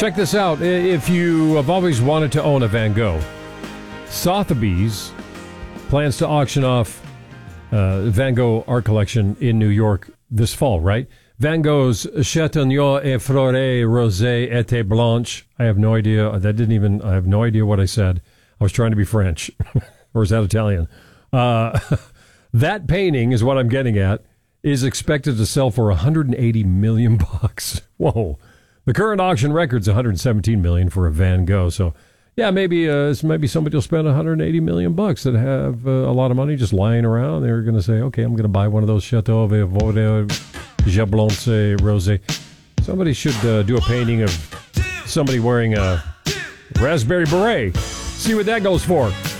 Check this out. If you have always wanted to own a Van Gogh, Sotheby's plans to auction off Van Gogh art collection in New York this fall, right? Van Gogh's Chateauneuf et Fleuret Rosé et Blanche. I have no idea. I have no idea what I said. I was trying to be French. Or is that Italian? That painting is what I'm getting at, is expected to sell for $180 million. Whoa. The current auction record's $117 million for a Van Gogh. So, yeah, maybe somebody will spend $180 million that have a lot of money just lying around. They're going to say, okay, I'm going to buy one of those Chateau Vaude Jablonce Rosé. Somebody should do a painting of somebody wearing a raspberry beret. See what that goes for.